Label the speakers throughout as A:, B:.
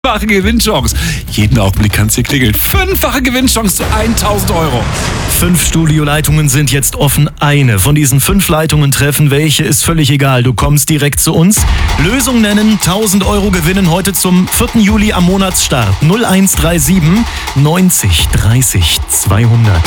A: Fünffache Gewinnchance. Jeden Augenblick kannst du klingeln. Fünffache Gewinnchance zu 1.000 Euro.
B: 5 Studioleitungen sind jetzt offen. Eine von diesen 5 Leitungen treffen. Welche ist völlig egal. Du kommst direkt zu uns. Lösung nennen, 1.000 Euro gewinnen heute zum 4. Juli am Monatsstart. 0137 90 30 200.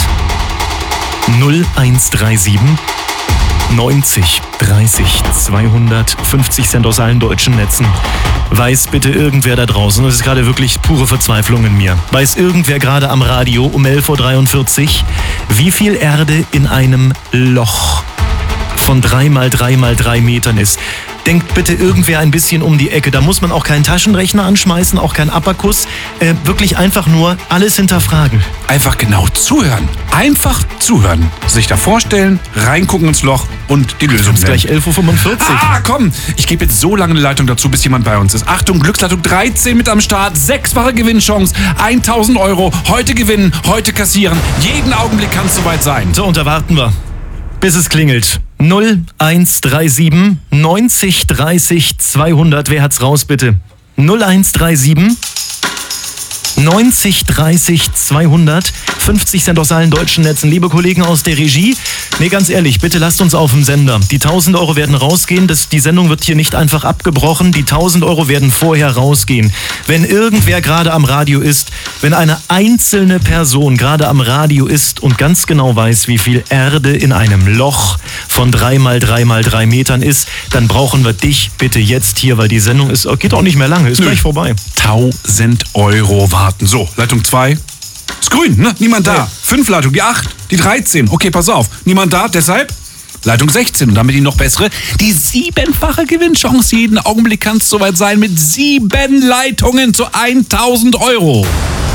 B: 0137 90 30 200. 50 Cent aus allen deutschen Netzen. Weiß bitte irgendwer da draußen, das ist gerade wirklich pure Verzweiflung in mir, weiß irgendwer gerade am Radio um 11.43 Uhr, wie viel Erde in einem Loch von 3 mal 3 mal 3 Metern ist? Denkt bitte irgendwer ein bisschen um die Ecke. Da muss man auch keinen Taschenrechner anschmeißen, auch keinen Abakus. Wirklich einfach nur alles hinterfragen.
A: Einfach genau zuhören. Einfach zuhören. Sich da vorstellen, reingucken ins Loch und die Lösung
B: ist gleich 11.45 Uhr.
A: Komm, ich gebe jetzt so lange eine Leitung dazu, bis jemand bei uns ist. Achtung, Glücksleitung 13 mit am Start. 6-fache Gewinnchance, 1.000 Euro. Heute gewinnen, heute kassieren. Jeden Augenblick kann es soweit sein.
B: So, und da warten wir, bis es klingelt. 0137 90 30 200. Wer hat's raus, bitte? 0137 90 30 200. 50 Cent aus allen deutschen Netzen. Liebe Kollegen aus der Regie, ganz ehrlich, bitte lasst uns auf dem Sender. Die 1.000 Euro werden rausgehen. Die Sendung wird hier nicht einfach abgebrochen. Die 1.000 Euro werden vorher rausgehen. Wenn irgendwer gerade am Radio ist, wenn eine einzelne Person gerade am Radio ist und ganz genau weiß, wie viel Erde in einem Loch von 3 mal 3 mal 3 Metern ist, dann brauchen wir dich bitte jetzt hier, weil die Sendung geht auch nicht mehr lange, ist gleich vorbei.
A: 1.000 Euro warten. So, Leitung 2. Ist grün, ne? Niemand da. 5 Leitung, die 8, die 13. Okay, pass auf. Niemand da, deshalb Leitung 16. Und damit die noch bessere, die 7-fache Gewinnchance. Jeden Augenblick kann es soweit sein mit 7 Leitungen zu 1.000 Euro.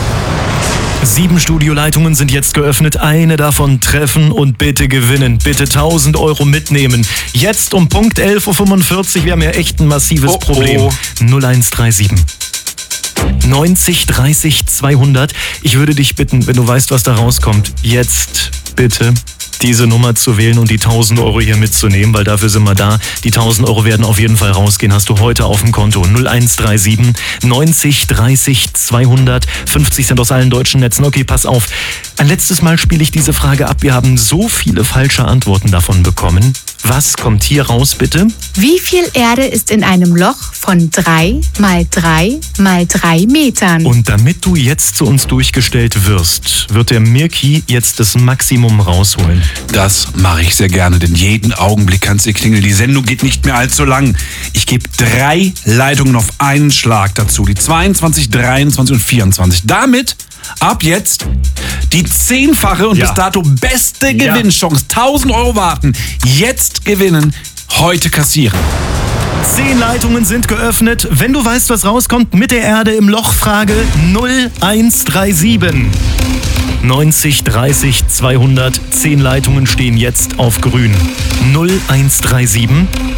B: 7 Studioleitungen sind jetzt geöffnet. Eine davon treffen und bitte gewinnen. Bitte 1.000 Euro mitnehmen. Jetzt um Punkt 11.45 Uhr. Wir haben ja echt ein massives Problem. 0137 90 30 200. Ich würde dich bitten, wenn du weißt, was da rauskommt, jetzt bitte diese Nummer zu wählen und die 1.000 Euro hier mitzunehmen, weil dafür sind wir da. Die 1.000 Euro werden auf jeden Fall rausgehen. Hast du heute auf dem Konto. 0137 90 30 200. 50 Cent aus allen deutschen Netzen. Okay, pass auf. Ein letztes Mal spiele ich diese Frage ab. Wir haben so viele falsche Antworten davon bekommen. Was kommt hier raus, bitte?
C: Wie viel Erde ist in einem Loch von 3 mal 3 mal 3 Metern?
B: Und damit du jetzt zu uns durchgestellt wirst, wird der Mirki jetzt das Maximum rausholen.
A: Das mache ich sehr gerne, denn jeden Augenblick kannst du klingeln. Die Sendung geht nicht mehr allzu lang. Ich gebe 3 Leitungen auf einen Schlag dazu. Die 22, 23 und 24. Damit ab jetzt die 10-fache und bis dato beste Gewinnchance. 1.000 Euro warten. Jetzt gewinnen, heute kassieren.
B: 10 Leitungen sind geöffnet. Wenn du weißt, was rauskommt mit der Erde im Loch, Frage 0137 90 30 200. 10 Leitungen stehen jetzt auf grün. 0137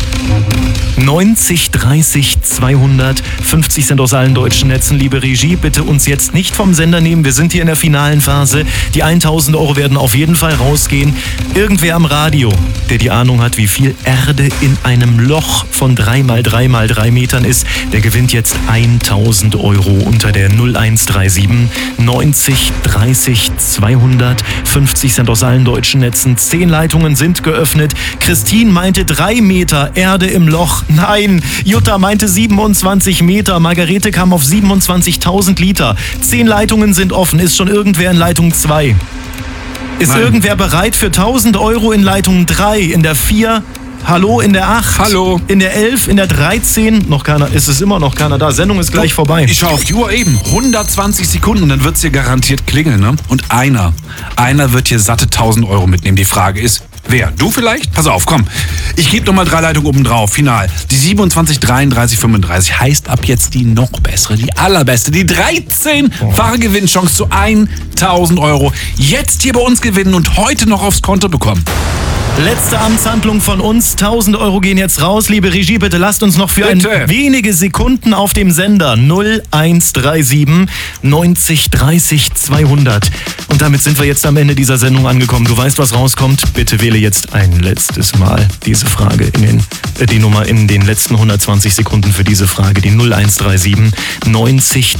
B: 90 30 200. 50 Cent aus allen deutschen Netzen. Liebe Regie, bitte uns jetzt nicht vom Sender nehmen. Wir sind hier in der finalen Phase. Die 1.000 Euro werden auf jeden Fall rausgehen. Irgendwer am Radio, der die Ahnung hat, wie viel Erde in einem Loch von 3 mal 3 mal 3 Metern ist, der gewinnt jetzt 1.000 Euro unter der 0137 90 30 200. 50 Cent aus allen deutschen Netzen. 10 Leitungen sind geöffnet. Christine meinte 3 Meter Erde im Loch. Nein, Jutta meinte 27 Meter. Margarete kam auf 27.000 Liter. 10 Leitungen sind offen. Ist schon irgendwer in Leitung 2? Ist irgendwer bereit für 1.000 Euro in Leitung 3, in der 4? Hallo, in der 8?
A: Hallo.
B: In der 11, in der 13? Noch keiner, ist es immer noch keiner da. Sendung ist gleich vorbei.
A: Ich schaue auf die Uhr eben. 120 Sekunden und dann wird es hier garantiert klingeln, ne? Und einer wird hier satte 1.000 Euro mitnehmen. Die Frage ist, wer? Du vielleicht? Pass auf, komm. Ich gebe nochmal 3 Leitungen oben drauf. Final. Die 27, 33, 35 heißt ab jetzt die noch bessere, die allerbeste. Die 13-fache Gewinnchance zu 1.000 Euro. Jetzt hier bei uns gewinnen und heute noch aufs Konto bekommen.
B: Letzte Amtshandlung von uns. 1.000 Euro gehen jetzt raus. Liebe Regie, bitte lasst uns noch für wenige Sekunden auf dem Sender 0137 90 30 200. Und damit sind wir jetzt am Ende dieser Sendung angekommen. Du weißt, was rauskommt. Bitte wähle jetzt ein letztes Mal diese Frage die Nummer in den letzten 120 Sekunden für diese Frage. Die 0137 90